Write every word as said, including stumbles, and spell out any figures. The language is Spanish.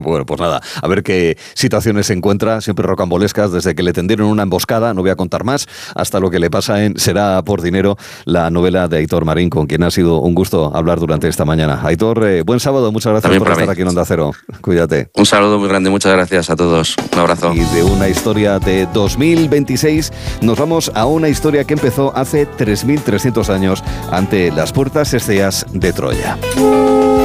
Bueno, pues nada, a ver qué situaciones se encuentra, siempre rocambolescas, desde que le tendieron una emboscada, no voy a contar más, hasta lo que le pasa en Será por dinero, la novela de Aitor Marín, con quien ha sido un gusto hablar durante esta mañana. Aitor, eh, buen sábado, muchas gracias También por estar mí. aquí en Onda Cero. Cuídate. Un saludo muy grande, muchas gracias a todos. Un abrazo. Y de una historia de dos mil veintiséis nos vamos a una historia que empezó hace tres mil trescientos años ante las puertas estrías de Troya.